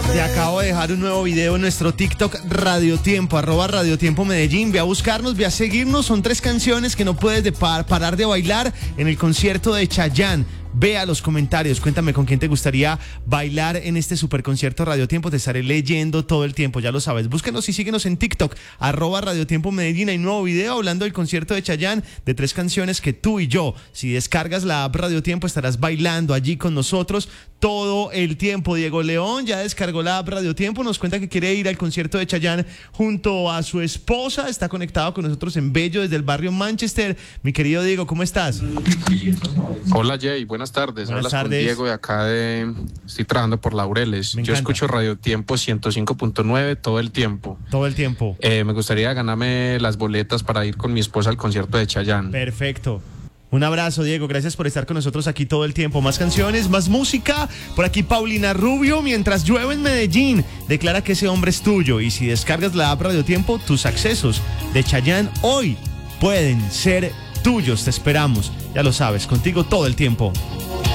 Te acabo de dejar un nuevo video en nuestro TikTok Radio Tiempo, @Radio Tiempo Medellín. Ve a buscarnos, ve a seguirnos. Son 3 canciones que no puedes parar de bailar en el concierto de Chayanne. Vea los comentarios, cuéntame con quién te gustaría bailar en este super concierto Radio Tiempo. Te estaré leyendo todo el tiempo, ya lo sabes. Búsquenos y síguenos en TikTok, @Radio Tiempo Medellín. Hay un nuevo video hablando del concierto de Chayanne, de 3 canciones que tú y yo, si descargas la app Radio Tiempo, estarás bailando allí con nosotros todo el tiempo. Diego León ya descargó la app Radio Tiempo, nos cuenta que quiere ir al concierto de Chayanne junto a su esposa. Está conectado con nosotros en Bello, desde el barrio Manchester. Mi querido Diego, ¿cómo estás? Hola Jay, buenas tardes. Buenas Hablas tardes. con Diego de acá estoy trabajando por Laureles. Yo escucho Radio Tiempo 105.9 todo el tiempo. Todo el tiempo. Me gustaría ganarme las boletas para ir con mi esposa al concierto de Chayanne. Perfecto. Un abrazo, Diego. Gracias por estar con nosotros aquí todo el tiempo. Más canciones, más música. Por aquí Paulina Rubio, mientras llueve en Medellín, declara que ese hombre es tuyo. Y si descargas la app Radio Tiempo, tus accesos de Chayanne hoy pueden ser tuyos. Te esperamos. Ya lo sabes, contigo todo el tiempo.